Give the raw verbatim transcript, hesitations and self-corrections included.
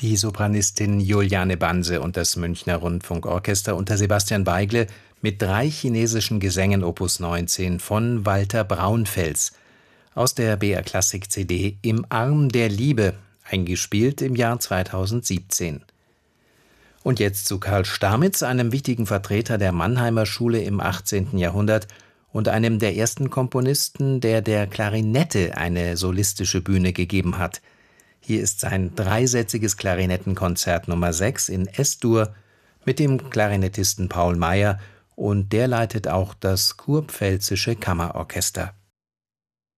Die Sopranistin Juliane Banse und das Münchner Rundfunkorchester unter Sebastian Weigle mit drei chinesischen Gesängen Opus neunzehn von Walter Braunfels aus der B R Klassik C D Im Arm der Liebe, eingespielt im Jahr zweitausendsiebzehn. Und jetzt zu Karl Stamitz, einem wichtigen Vertreter der Mannheimer Schule im achtzehnten Jahrhundert und einem der ersten Komponisten, der der Klarinette eine solistische Bühne gegeben hat. Hier ist sein dreisätziges Klarinettenkonzert Nummer sechs in Es-Dur mit dem Klarinettisten Paul Meyer, und der leitet auch das Kurpfälzische Kammerorchester.